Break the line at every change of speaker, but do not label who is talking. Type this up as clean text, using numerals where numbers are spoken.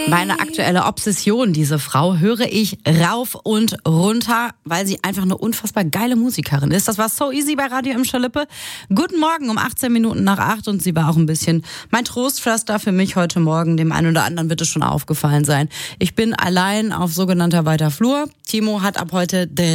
Meine aktuelle Obsession, diese Frau, höre ich rauf und runter, weil sie einfach eine unfassbar geile Musikerin ist. Das war So Easy bei Radio im Schalippe. Guten Morgen um 18 Minuten nach 8 und sie war auch ein bisschen mein Trostpflaster für mich heute Morgen. Dem einen oder anderen wird es schon aufgefallen sein. Ich bin allein auf sogenannter weiter Flur. Timo hat ab heute